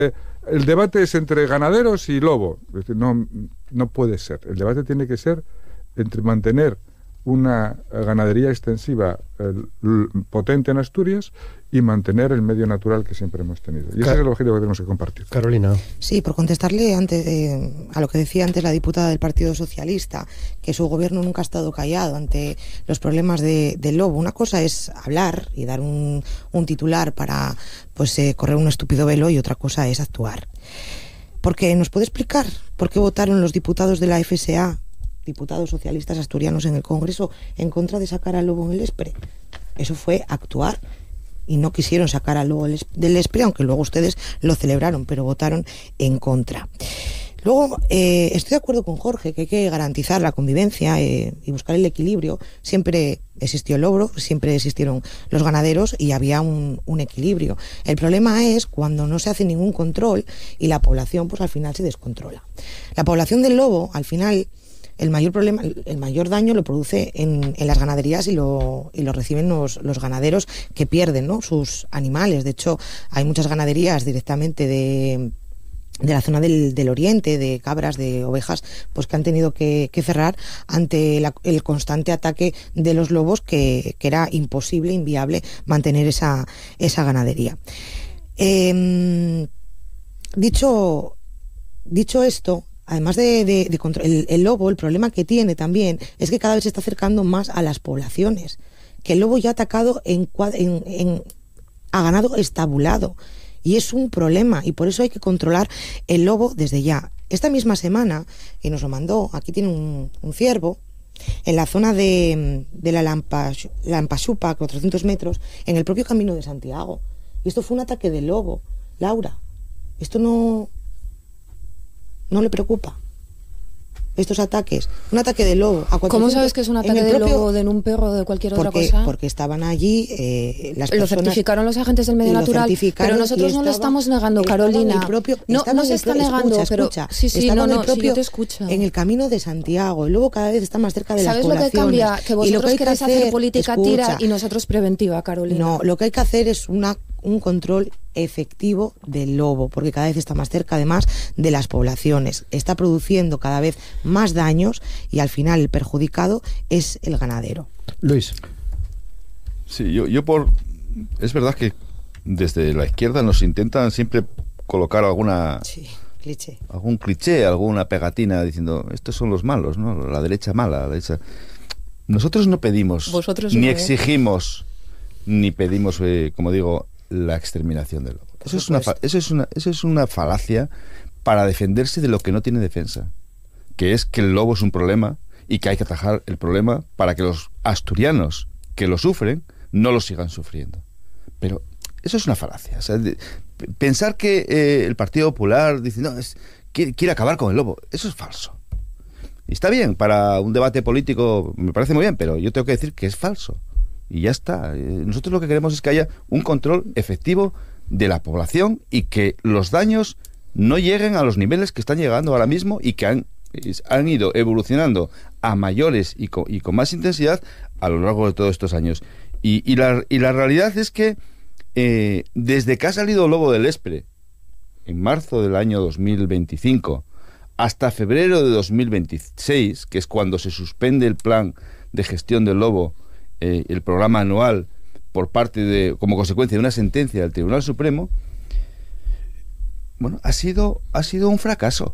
El debate es entre ganaderos y lobo. Es decir, no puede ser. El debate tiene que ser entre mantener una ganadería extensiva potente en Asturias y mantener el medio natural que siempre hemos tenido. Y ese es el objetivo que tenemos que compartir. Carolina. Sí, por contestarle antes a lo que decía antes la diputada del Partido Socialista, que su gobierno nunca ha estado callado ante los problemas del lobo. Una cosa es hablar y dar un titular para correr un estúpido velo, y otra cosa es actuar. Porque ¿nos puede explicar por qué votaron los diputados de la FSA, diputados socialistas asturianos en el Congreso, en contra de sacar al lobo en el Espre? Eso fue actuar, y no quisieron sacar al lobo del Espre, aunque luego ustedes lo celebraron, pero votaron en contra. Luego, estoy de acuerdo con Jorge que hay que garantizar la convivencia y buscar el equilibrio. Siempre existió el lobo, siempre existieron los ganaderos y había un equilibrio. El problema es cuando no se hace ningún control y la población al final se descontrola. La población del lobo, al final, el mayor daño lo produce en las ganaderías y lo reciben los ganaderos, que pierden, ¿no?, sus animales. De hecho, hay muchas ganaderías directamente de la zona del oriente, de cabras, de ovejas, que han tenido que cerrar ante el constante ataque de los lobos, que era imposible, inviable mantener esa ganadería. Dicho esto, además de control, el lobo, el problema que tiene también es que cada vez se está acercando más a las poblaciones, que el lobo ya ha atacado a ganado estabulado, y es un problema, y por eso hay que controlar el lobo desde ya. Esta misma semana, y nos lo mandó, aquí tiene un ciervo, en la zona de la Lampashupa, 400 metros, en el propio Camino de Santiago. Y esto fue un ataque de lobo. Laura, ¿esto no le preocupa? Estos ataques, un ataque de lobo a 400, ¿cómo sabes que es un ataque de lobo, de un perro o de cualquier otra cosa? Porque estaban allí las personas. Lo certificaron los agentes del medio natural, pero nosotros no lo estamos negando, Carolina. No se está negando, pero sí, yo te escucho. En el Camino de Santiago, el lobo cada vez está más cerca de las poblaciones. ¿Sabes lo que cambia? Que vosotros queréis hacer política tira y nosotros preventiva, Carolina. No, lo que hay que hacer es un control efectivo del lobo, porque cada vez está más cerca, además, de las poblaciones. Está produciendo cada vez más daños y al final el perjudicado es el ganadero. Luis. Sí, es verdad que desde la izquierda nos intentan siempre colocar algún cliché, alguna pegatina diciendo estos son los malos, ¿no? La derecha mala, la derecha. Nosotros no pedimos, ni exigimos, ni pedimos, como digo, la exterminación del lobo. Eso es una falacia para defenderse de lo que no tiene defensa, que es que el lobo es un problema y que hay que atajar el problema para que los asturianos que lo sufren no lo sigan sufriendo. Pero eso es una falacia. O sea, pensar que el Partido Popular dice quiere acabar con el lobo, eso es falso. Y está bien, para un debate político me parece muy bien, pero yo tengo que decir que es falso. Y ya está. Nosotros lo que queremos es que haya un control efectivo de la población y que los daños no lleguen a los niveles que están llegando ahora mismo y que han ido evolucionando a mayores y con más intensidad a lo largo de todos estos años. Y la realidad es que desde que ha salido el lobo del Espre, en marzo del año 2025, hasta febrero de 2026, que es cuando se suspende el plan de gestión del lobo, el programa anual, como consecuencia de una sentencia del Tribunal Supremo, bueno, ha sido un fracaso.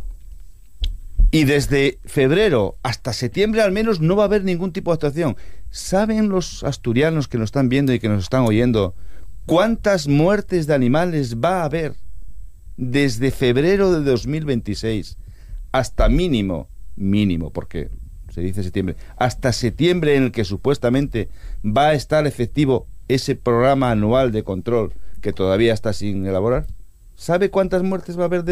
Y desde febrero hasta septiembre al menos no va a haber ningún tipo de actuación. ¿Saben los asturianos que nos están viendo y que nos están oyendo cuántas muertes de animales va a haber desde febrero de 2026 hasta mínimo, porque se dice septiembre, hasta septiembre, en el que supuestamente va a estar efectivo ese programa anual de control que todavía está sin elaborar? ¿Sabe cuántas muertes va a haber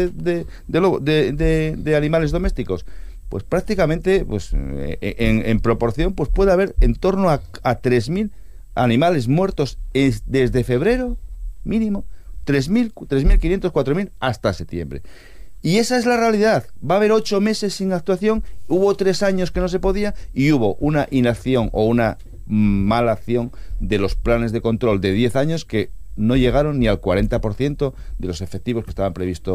de animales domésticos? Pues prácticamente, en proporción, pues puede haber en torno a 3.000 animales muertos desde febrero, mínimo, 3.000, 3.500, 4.000 hasta septiembre. Y esa es la realidad. Va a haber 8 meses sin actuación, hubo 3 años que no se podía y hubo una inacción o una mala acción de los planes de control de 10 años que no llegaron ni al 40% de los efectivos que estaban previstos